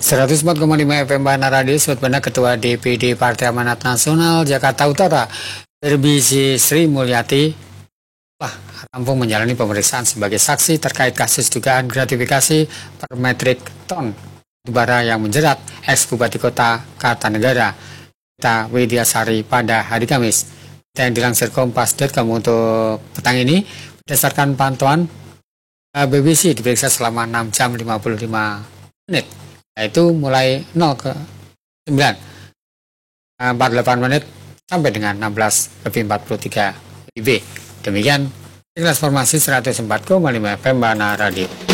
104,5 FM Bana Radio, Sudbana Ketua DPD Partai Amanat Nasional Jakarta Utara, Terbisi Sri Mulyati, rampung menjalani pemeriksaan sebagai saksi terkait kasus dugaan gratifikasi per metrik ton batubara yang menjerat ex-Bupati Kota Kartanegara, Gita Widyasari pada hari Kamis. Yang dilansir Kompas.com untuk petang ini, berdasarkan pantauan BBC diperiksa selama 6 jam 55 menit, yaitu mulai 0 ke 9, 48 menit sampai dengan 16:43 WIB. Demikian informasi 104,5 FM Bana Radio.